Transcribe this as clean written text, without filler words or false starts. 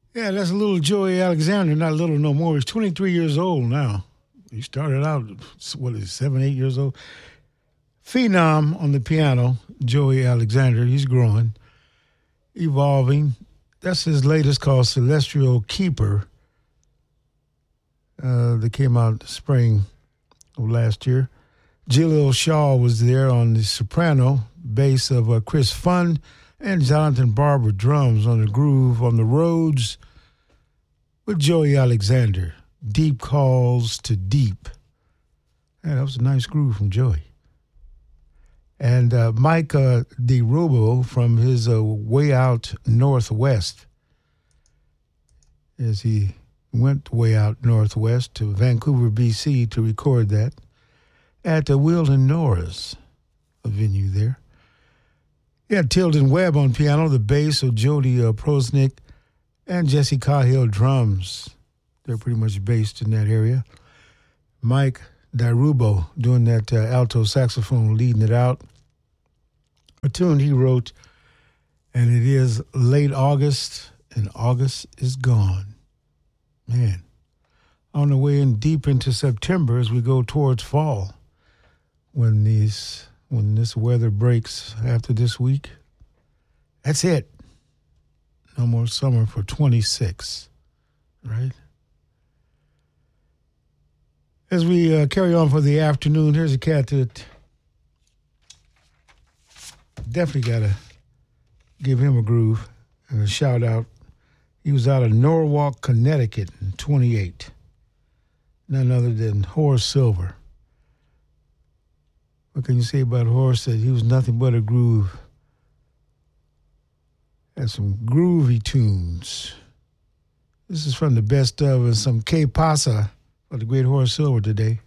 Yeah, that's a little Joey Alexander, not little no more. He's 23 years old now. He started out, 7, 8 years old. Phenom on the piano, Joey Alexander. He's growing, evolving. That's his latest called Celestial Keeper. That came out spring of last year. Jaleel Shaw was there on the soprano, bass of Chris Funn, and Jonathan Barber drums on the groove on the Rhodes with Joey Alexander. Deep Calls to Deep. Yeah, that was a nice groove from Joey. And Mike DeRubo from his Way Out Northwest, as he went way out northwest to Vancouver, BC to record that at the Wilden Norris, a venue there. You had Tilden Webb on piano, the bass of Jody Prosnick, and Jesse Cahill drums. They're pretty much based in that area. Mike DeRubo doing that alto saxophone, leading it out. A tune he wrote, and it is late August, and August is gone. Man, on the way in deep into September as we go towards fall, when this weather breaks after this week, that's it. No more summer for 26, right? As we carry on for the afternoon, here's a cat that definitely got to give him a groove and a shout out. He was out of Norwalk, Connecticut in 28. None other than Horace Silver. What can you say about Horace? That he was nothing but a groove. Had some groovy tunes. This is from the best of and some Que Pasa for the great Horace Silver today.